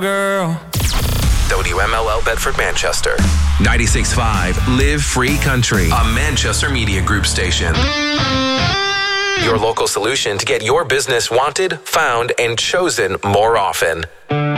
girl. WMLL Bedford, Manchester. 96.5 Live Free Country, a Manchester Media Group station. Your local solution to get your business wanted, found, and chosen more often.